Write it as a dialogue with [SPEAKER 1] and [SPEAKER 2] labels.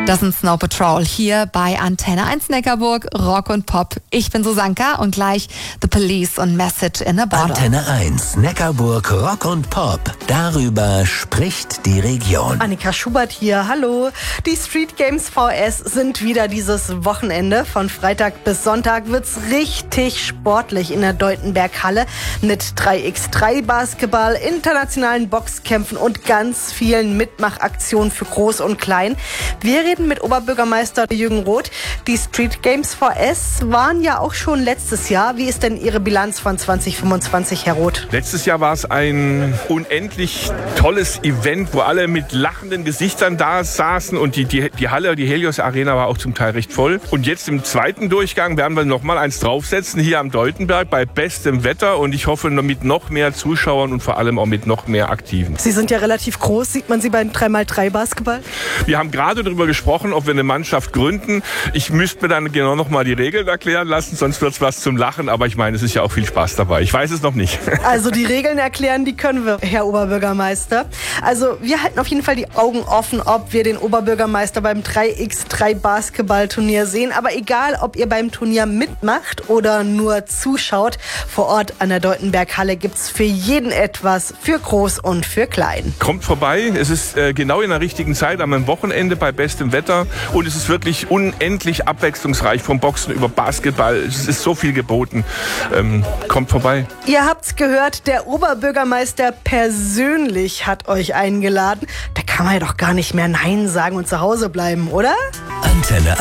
[SPEAKER 1] Das sind Snow Patrol hier bei Antenne 1 Neckarburg, Rock und Pop. Ich bin Susanka und gleich The Police und Message in a Bottle.
[SPEAKER 2] Antenne 1 Neckarburg, Rock und Pop. Darüber spricht die Region.
[SPEAKER 3] Annika Schubert hier, hallo. Die Street Games VS sind wieder dieses Wochenende. Von Freitag bis Sonntag wird's richtig sportlich in der Deutenberg-Halle mit 3x3 Basketball, internationalen Boxkämpfen und ganz vielen Mitmachaktionen für Groß und Klein. Wir reden mit Oberbürgermeister Jürgen Roth. Die Street Games VS waren ja auch schon letztes Jahr. Wie ist denn Ihre Bilanz von 2025, Herr Roth?
[SPEAKER 4] Letztes Jahr war es ein unendlich tolles Event, wo alle mit lachenden Gesichtern da saßen und die Halle, die Helios Arena war auch zum Teil recht voll. Und jetzt im zweiten Durchgang werden wir noch mal eins draufsetzen, hier am Deutenberg bei bestem Wetter und ich hoffe mit noch mehr Zuschauern und vor allem auch mit noch mehr Aktiven.
[SPEAKER 3] Sie sind ja relativ groß. Sieht man Sie beim 3x3 Basketball?
[SPEAKER 4] Wir haben gerade darüber gesprochen, ob wir eine Mannschaft gründen. Ich müsste mir dann genau noch mal die Regeln erklären lassen, sonst wird es was zum Lachen. Aber ich meine, es ist ja auch viel Spaß dabei. Ich weiß es noch nicht.
[SPEAKER 3] Also die Regeln erklären, die können wir, Herr Oberbürgermeister. Also wir halten auf jeden Fall die Augen offen, ob wir den Oberbürgermeister beim 3x3 Basketballturnier sehen. Aber egal, ob ihr beim Turnier mitmacht oder nur zuschaut, vor Ort an der Deutenberg-Halle gibt's für jeden etwas, für Groß und für Klein.
[SPEAKER 4] Kommt vorbei. Es ist genau in der richtigen Zeit, am Wochenende bei bestem Wetter. Und es ist wirklich unendlich abwechslungsreich, vom Boxen über Basketball. Es ist so viel geboten. Kommt vorbei.
[SPEAKER 3] Ihr habt's gehört, der Oberbürgermeister persönlich hat euch eingeladen. Da kann man ja doch gar nicht mehr Nein sagen und zu Hause bleiben, oder?
[SPEAKER 2] Antenne